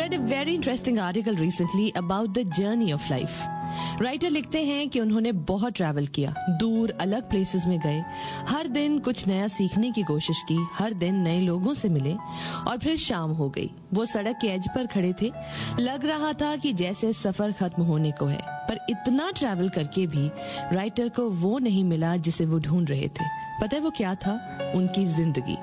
read a very interesting article recently about the journey of life. Writer लिखते हैं कि उन्होंने बहुत ट्रैवल किया, दूर अलग प्लेसेस में गए, हर दिन कुछ नया सीखने की कोशिश की, हर दिन नए लोगों से मिले और फिर शाम हो गई। वो सड़क के एज पर खड़े थे, लग रहा था कि जैसे सफर खत्म होने को है, पर इतना ट्रैवल करके भी राइटर को वो नहीं मिला जिसे वो ढूंढ रहे थे। पता है वो क्या था? उनकी जिंदगी।